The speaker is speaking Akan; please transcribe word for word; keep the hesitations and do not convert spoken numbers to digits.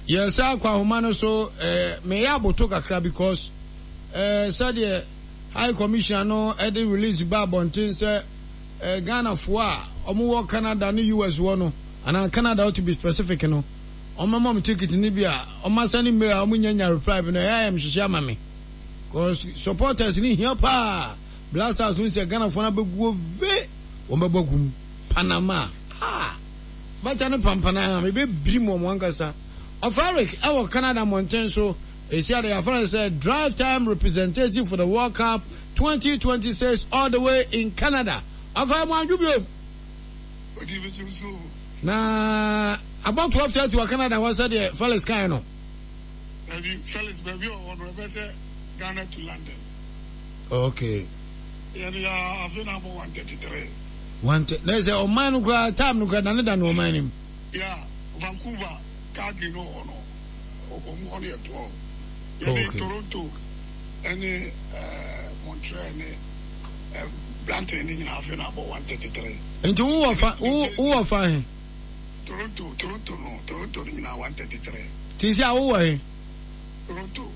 Yes, I kwa humano so eh me ya boto kakra because eh said the High Commission no e dey release babontin say eh Ghana fo a omo wo Canada no U S wo no and Canada to be specific no omo mom ticket ni bia omo sani me omo nyanya reply no ya am hihia ma me because supporters ni here pa blasters who say Ghana fo na beguo ve o mebagum Panama ah but ane pampana me be brim o mwankasa of Eric our Canada mountain so is here the friend said drive time representative for the World Cup twenty twenty-six all the way in Canada of our manjubio na about twelve thirty to Canada was said the fellas kind no fellas baby on represent Ghana to London. Okay. Yeah, yeah, I've been about one thirty-three. One, there's a man who got time to get another no man. Yeah, Vancouver, Calgary, no, no, or only at twelve. Yeah, Toronto, any Montreal, any Blanton, in half an hour, one thirty-three. And who are who are fine? Toronto, Toronto, no, Toronto, in one thirty-three. Tis our way. Toronto.